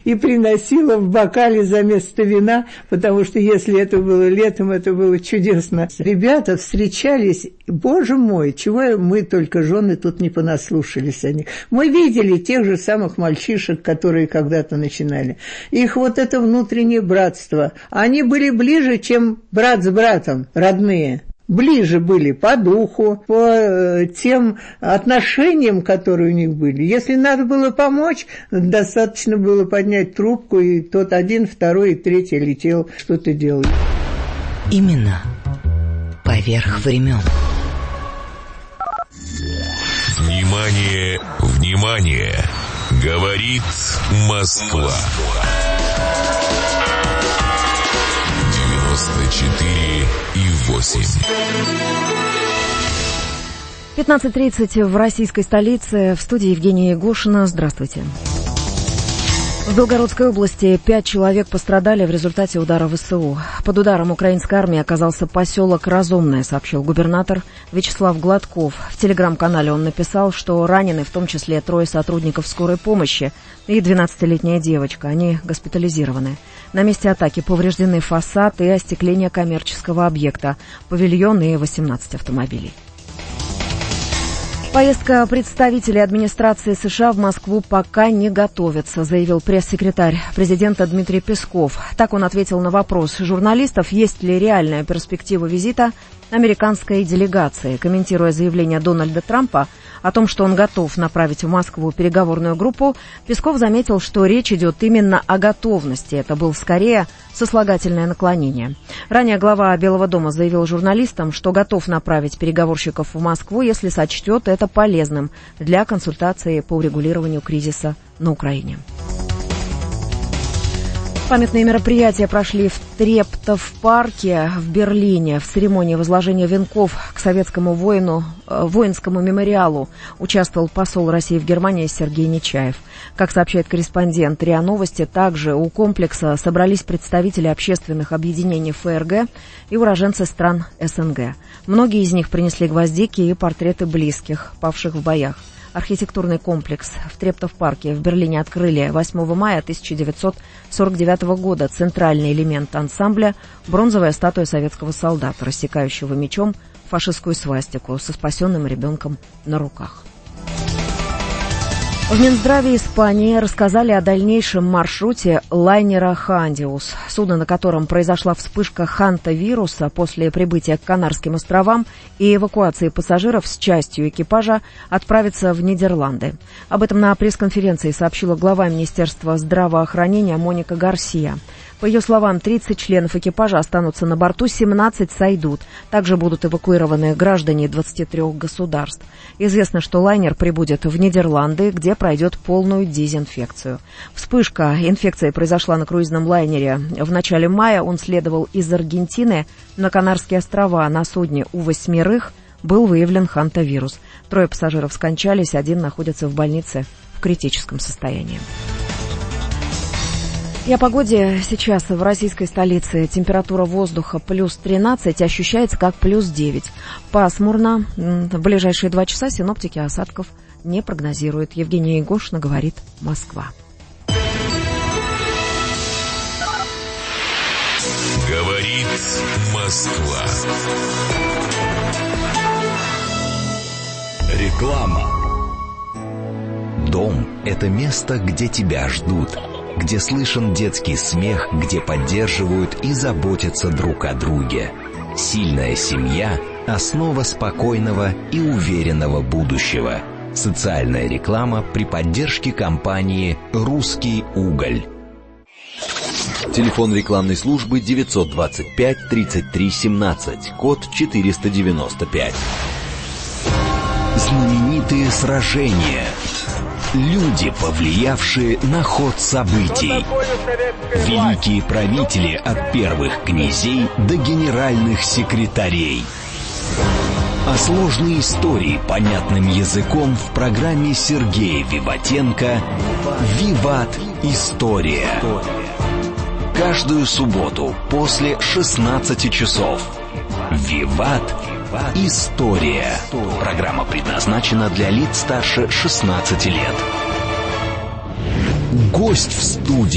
и приносила в бокале за место вина, потому что если это было летом, это было чудесно. Ребята встречались, боже мой, чего мы только жены тут не понаслушались о них. Мы видели тех же самых мальчишек, которые когда-то начинали. Их вот это внутреннее братство. Они были ближе, чем брат с братом, родные. Ближе были по духу, по тем отношениям, которые у них были. Если надо было помочь, достаточно было поднять трубку, и тот один, второй и третий летел, что-то делал. Именно поверх времен. Внимание, внимание! Говорит Москва. 94,8. 15:30 в российской столице. В студии Евгения Егошина. Здравствуйте. В Белгородской области 5 человек пострадали в результате удара ВСУ. Под ударом украинской армии оказался поселок Разумное, сообщил губернатор Вячеслав Гладков. В телеграм-канале он написал, что ранены в том числе 3 сотрудников скорой помощи и 12-летняя девочка. Они госпитализированы. На месте атаки повреждены фасад и остекление коммерческого объекта, павильон и 18 автомобилей. Поездка представителей администрации США в Москву пока не готовится, заявил пресс-секретарь президента Дмитрий Песков. Так он ответил на вопрос журналистов, есть ли реальная перспектива визита американской делегации. Комментируя заявление Дональда Трампа о том, что он готов направить в Москву переговорную группу, Песков заметил, что речь идет именно о готовности. Это было скорее сослагательное наклонение. Ранее глава Белого дома заявил журналистам, что готов направить переговорщиков в Москву, если сочтет это полезным для консультации по урегулированию кризиса на Украине. Памятные мероприятия прошли в Трептов-парке в Берлине. В церемонии возложения венков к советскому воинскому мемориалу участвовал посол России в Германии Сергей Нечаев. Как сообщает корреспондент РИА Новости, также у комплекса собрались представители общественных объединений ФРГ и уроженцы стран СНГ. Многие из них принесли гвоздики и портреты близких, павших в боях. Архитектурный комплекс в Трептов-парке в Берлине открыли 8 мая 1949 года. Центральный элемент ансамбля – бронзовая статуя советского солдата, рассекающего мечом фашистскую свастику со спасенным ребенком на руках. В Минздраве Испании рассказали о дальнейшем маршруте лайнера «Хандиус». Судно, на котором произошла вспышка хантавируса после прибытия к Канарским островам и эвакуации пассажиров с частью экипажа, отправится в Нидерланды. Об этом на пресс-конференции сообщила глава Министерства здравоохранения Моника Гарсия. По ее словам, 30 членов экипажа останутся на борту, 17 сойдут. Также будут эвакуированы граждане 23 государств. Известно, что лайнер прибудет в Нидерланды, где пройдет полную дезинфекцию. Вспышка инфекции произошла на круизном лайнере в начале мая. Он следовал из Аргентины на Канарские острова. На судне у 8 был выявлен хантавирус. 3 пассажиров скончались, 1 находится в больнице в критическом состоянии. И о погоде. Сейчас в российской столице температура воздуха плюс 13, ощущается как плюс 9. Пасмурно. В ближайшие 2 часа синоптики осадков не прогнозируют. Евгения Егошина, говорит Москва. Говорит Москва. Реклама. Дом – это место, где тебя ждут, где слышен детский смех, где поддерживают и заботятся друг о друге. Сильная семья – основа спокойного и уверенного будущего. Социальная реклама при поддержке компании «Русский уголь». Телефон рекламной службы 925 33 17, код 495. Знаменитые сражения. Люди, повлиявшие на ход событий. Великие правители от первых князей до генеральных секретарей. А сложные истории понятным языком в программе Сергея Виватенко «Виват. История». Каждую субботу после 16 часов. «Виват. История». Программа предназначена для лиц старше 16 лет. Гость в студии.